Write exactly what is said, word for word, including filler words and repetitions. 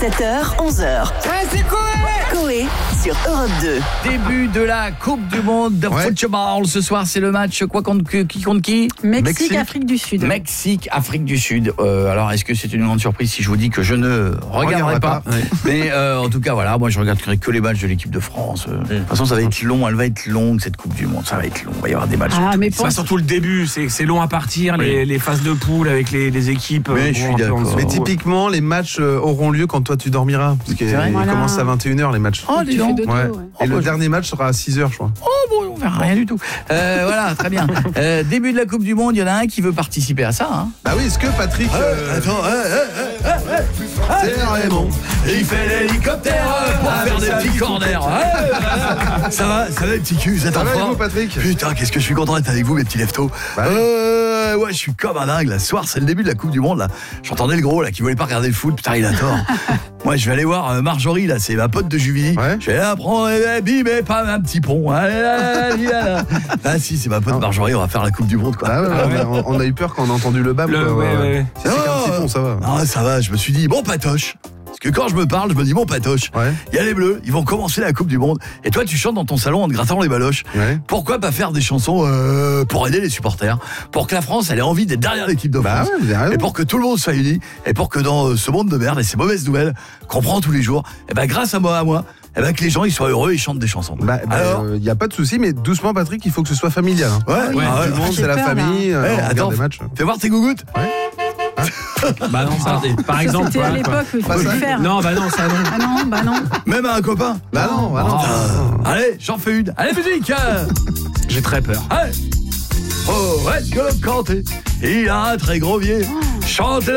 sept heures, onze heures. Ouais, c'est Coé Coé sur Europe deux. Début de la Coupe du Monde de Ouais. football. Ce soir, c'est le match quoi contre qui contre qui Mexique, Mexique. Afrique du Sud. Mexique, Afrique du Sud. Euh, alors, est-ce que c'est une grande surprise si je vous dis que je ne regarderai Regarderai pas, pas, ouais. Mais euh, en tout cas, voilà, moi je regarderai que les matchs de l'équipe de France. Euh, De toute façon, ça va être long, elle va être longue cette Coupe du Monde. Ça va être long. Il va y avoir des matchs. Ah, mais C'est pas pense... surtout le début, c'est c'est long à partir, Oui. les, les phases de poule avec les, les équipes. Mais euh, je suis vont un peu en d'accord. dessous. Mais typiquement, les matchs euh, auront lieu quand toi tu dormiras. Parce qu'ils vrai ils commencent à vingt et une heures les matchs. Oh, tu dis fais donc. dodo, Ouais. ouais. Et Oh, le bah, dernier match sera à six heures, je crois. Oh bon, on verra rien du tout. Euh, voilà, très bien. Euh, début de la Coupe du Monde, il y en a un qui veut participer à ça. Hein. Bah oui, est-ce que Patrick. euh, Attends, c'est Raymond. il fait l'hélicoptère pour faire des petits corners. Ça va, ça va les petits culs, Ça va avec vous, Patrick? Putain, qu'est-ce que je suis content d'être avec vous, mes petits leftos. Bah oui. euh, ouais, je suis comme un dingue. Là, ce soir, c'est le début de la Coupe du Monde. Là, j'entendais le gros là qui voulait pas regarder le foot. Putain, il a tort. Moi, je vais aller voir euh, Marjorie. Là, c'est ma pote de Juvilly. Ouais. Je vais apprendre, eh, bim, et pas un petit pont. Allez, là, allez, là. Ah si, c'est ma pote Non. Marjorie. On va faire la Coupe du Monde, quoi. Ah ouais, ouais, ouais, on on a eu peur quand on a entendu le bam. Le- quoi, ouais, ouais. Si c'est qu'un petit pont, ça va. Ah, ça va. Je me suis dit bon patoche. Parce que quand je me parle, je me dis bon patoche. Ouais, Il y a les Bleus, ils vont commencer la Coupe du Monde. Et toi, tu chantes dans ton salon en te grattant les baloches. ouais. Pourquoi pas faire des chansons euh, pour aider les supporters, pour que la France elle ait envie d'être derrière l'équipe de Bah France, ouais, vous avez raison. et pour que tout le monde soit uni, et pour que dans euh, ce monde de merde et ces mauvaises nouvelles qu'on prend tous les jours, et ben grâce à moi, à moi, et ben que les gens ils soient heureux et chantent des chansons. Bah, bah, Alors, il n'y a pas de souci, mais doucement, Patrick, il faut que ce soit familial. Hein. ouais, ouais, ah ouais. Tout le monde, j'ai c'est la peur, là. famille, euh, Ouais, on regarde attends, des matchs. fais voir tes gougouttes. Bah non, ça, par exemple. C'était à quoi, l'époque, il faut Pas le ça. faire. quoi. Non, bah non, ça non. Ah non, bah non. Même à un copain. Bah non, bah non. Ah, allez, j'en fais une. Allez, musique. euh. J'ai très peur. Allez. Oh, est-ce que Kanté, il a un très gros vieux. Chante